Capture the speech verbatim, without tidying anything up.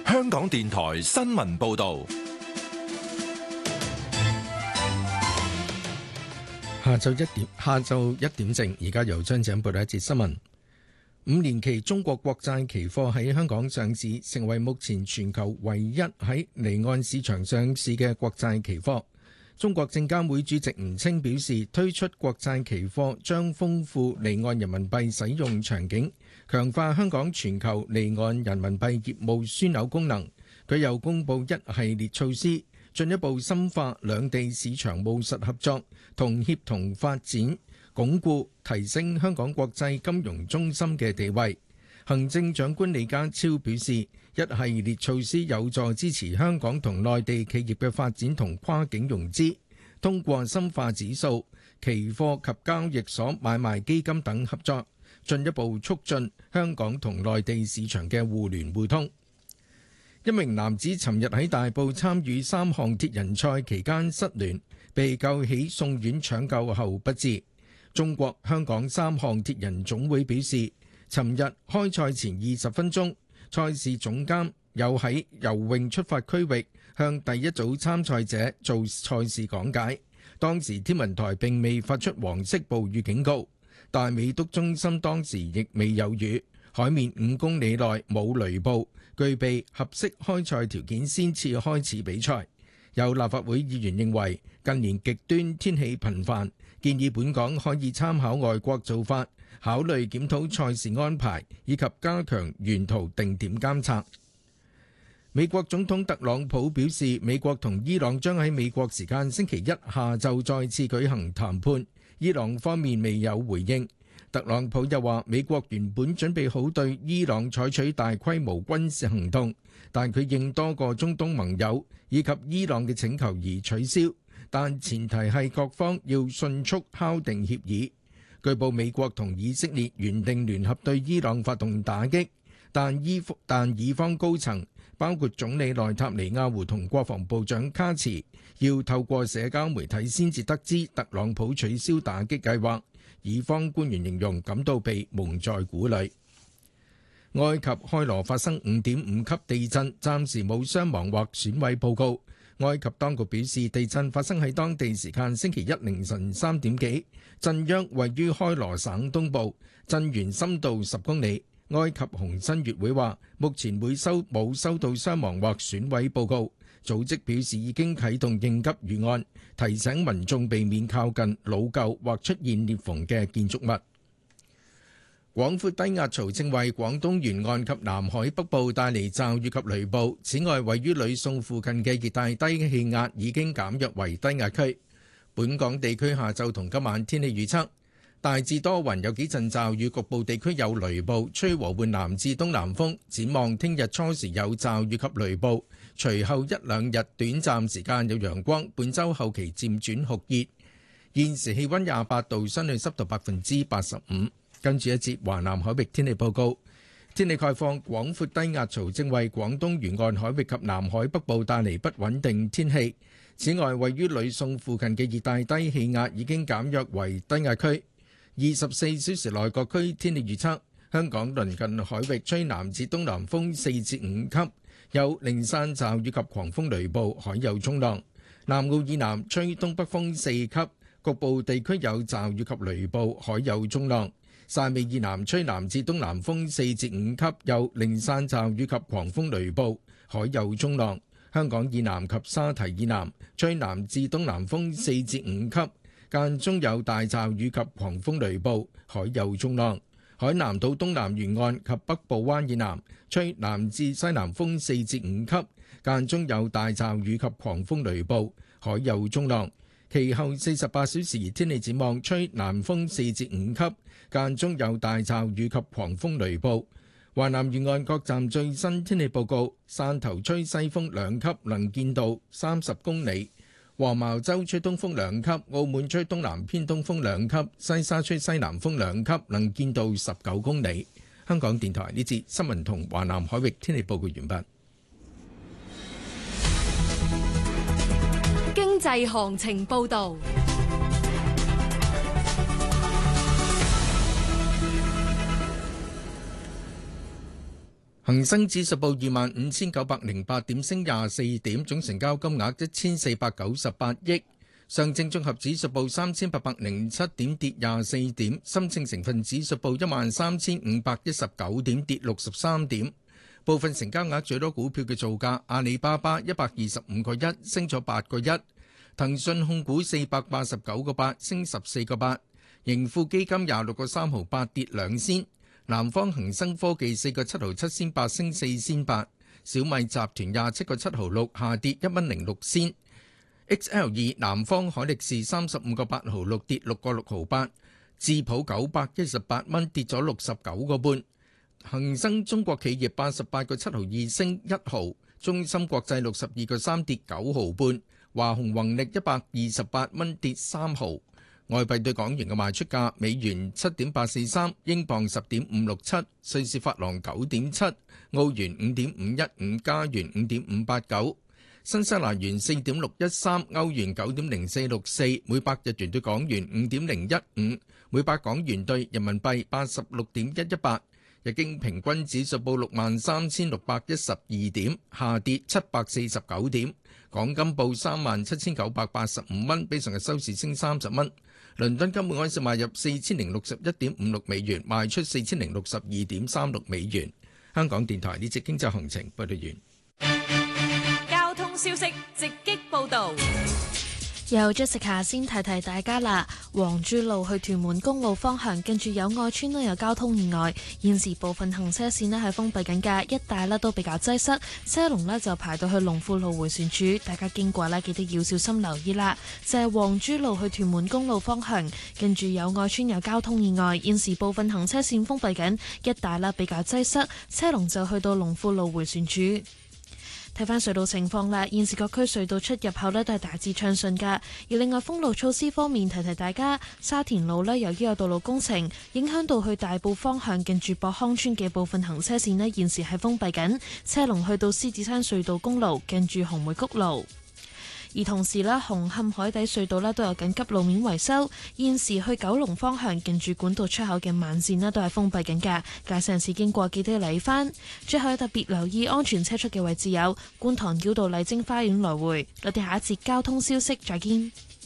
香港電台新聞報道。 下晝一點，下晝一點正，而家由張井報道一節新聞。五年期中國國債期貨喺香港上市，成為目前全球唯一喺離岸市場上市嘅國債期貨。中國證監會主席吳清表示，推出國債期貨將豐富離岸人民幣使用場景，強化香港全球離岸人民幣業務樞紐功能。佢又公布一系列措施，進一步深化兩地市場務實合作同協同發展，鞏固提升香港國際金融中心嘅地位。行政長官李家超表示，一系列措施有助支持香港同內地企業嘅發展同跨境融資，通過深化指數、期貨及交易所買賣基金等合作，進一步促進香港同內地市場嘅互聯互通。一名男子尋日喺大埔參與三項鐵人賽期間失聯，被救起送院搶救後不治。中國香港三項鐵人總會表示，尋日開賽前二十分鐘，賽事總監有喺游泳出發區域向第一組參賽者做賽事講解。當時天文台並未發出黃色暴雨警告，大美督中心當時亦未有雨，海面五公里內冇雷暴，具備合適開賽條件先至開始比賽。有立法會議員認為近年極端天氣頻繁，建議本港可以參考外國做法，考慮檢討賽事安排，以及加強沿途定點監測。美國總統特朗普表示，美國同伊朗將喺美國時間星期一下晝再次舉行談判，伊朗方面未有回應。特朗普又話，美國原本準備好對伊朗採取大規模軍事行動，但佢應多個中東盟友以及伊朗嘅請求而取消，但前提係各方要迅速敲定協議。據報美國同以色列原定聯合對伊朗發動打擊，但伊但以方高層包括總理內塔尼亞胡同國防部長卡茨要透過社交媒體先至得知特朗普取消打擊計劃。以方官員形容感到被蒙在鼓裏。埃及開羅發生五點五級地震，暫時冇傷亡或損毀報告。埃及當局表示，地震發生喺當地時間星期一凌晨三點幾，震央位於開羅省東部，震源深度十公里。埃及紅新月會話，目前會收冇收到傷亡或損毀報告。組織表示已經啟動應急預案，提醒民眾避免靠近老舊或出現裂縫嘅建築物。廣闊低壓槽正為廣東沿岸及南海北部帶嚟驟雨及雷暴。此外，位於呂宋附近嘅熱帶低氣壓已經減弱為低壓區。本港地區下晝同今晚天氣預測，大致多雲，有幾陣驟雨，局部地區有雷暴，吹和緩南至東南風。展望聽日初時有驟雨及雷暴，隨後一兩日短暫時間有陽光，本週後期漸轉酷熱。現時氣溫廿八度，相對濕度百分之八十五。跟住一節華南海域天氣報告，天氣概況，廣闊低壓槽正為廣東沿岸海域及南海北部帶嚟不穩定天氣。此外，位於呂宋附近嘅熱帶低氣壓已經減弱為低壓區。二十四小時內各區天氣預測，香港鄰近海域吹南至東南風四至五級，有零散驟雨及狂風雷暴，海有中浪。南澳以南吹東北風四級，局部地區有驟雨及雷暴，海有中浪。汕尾以南吹南至東南風四至五級，有零散驟雨及狂風雷暴，海有中浪。香港以南及沙堤以南吹南至東南風四至五級，間中有大驟雨及狂風雷暴，海有中浪。海南島東南沿岸及北部灣以南吹南至西南風四至五級，間中有大驟雨及狂風雷暴，海有中浪。其後四十八小時天氣展望，吹南風四至五級，間中有大驟雨及狂風雷暴。華南沿岸各站最新天氣報告：汕頭吹西風兩級，能見度三十公里；黃茅洲吹東風兩級；澳門吹東南偏東風兩級；西沙吹西南風兩級，能見度十九公里。香港電台呢節新聞同華南海域天氣報告完畢。 經濟行情報導。 恒生指數報二萬五千九百零八點，升廿四點，總成交金額一千四百九十八億。上證綜合指數報三千八百零七點，跌廿四點。深證成分指數報一萬三千五百一十九點，跌六十三點。部分成交額最多股票嘅造價：阿里巴巴一百二十五個一，升咗八個一；騰訊控股四百八十九個八，升十四個八；盈富基金廿六個三毫八，跌兩仙；南方恒生科技四個七毫七仙八，升四仙八；小米集團廿七個七毫六，下跌一蚊零六仙。X L 二南方海力士三十五個八毫六，跌六個六毫八，智普九百一十八蚊，跌咗六十九個半，恒生中國企業八十八個七毫二，升一毫，中芯國際六十二個三，跌九毫半，華虹宏力一百二十八蚊，跌三毫。外幣對港元嘅賣出價：美元七點八四三，英鎊十點五六七，瑞士法郎九點七，澳元五點五一五，加元五點五八九。新西蘭元四點六一三，歐元九點零四六四，每百日元對港元五點零一五，每百港元對人民幣八十六點一一八。日經平均指數報六萬三千六百一十二點，下跌七百四十九點。港金報三萬七千九百八十五蚊，比上日收市升三十蚊。倫敦金每盎司買入四千零六十一點五六美元，賣出四千零六十二點三六美元。香港電台呢節經濟行情報道完。 消息直擊報導， 由 Jessica 先提提大家啦。黃珠路去屯門公路方向，近住友愛村呢有交通意外，現時部分行車線呢係封閉緊嘅，一帶呢都比較擠塞，車龍呢就排到去龍富路迴旋處，大家經過呢記得要小心留意啦。就係黃珠路去屯門公路方向，近住友愛村有交通意外，現時部分行車線封閉緊，一帶呢比較擠塞，車龍就去到龍富路迴旋處。睇返隧道情況啦，現時各區隧道出入口呢都係大致暢順㗎。而另外封路措施方面，提提大家，沙田路呢由於有道路工程，影響到去大埔方向近住博康村嘅部分行車線呢現時係封閉緊，車龍去到獅子山隧道公路近住紅梅谷路。而同時呢，紅磡海底隧道呢都有緊急路面維修，現時去九龍方向近住管道出口嘅慢線呢都係封閉緊㗎，駕駛人士經過記得留意返。最後特別留意安全車速嘅位置有觀塘繞道麗晶花園來回。我哋下一節交通消息再見。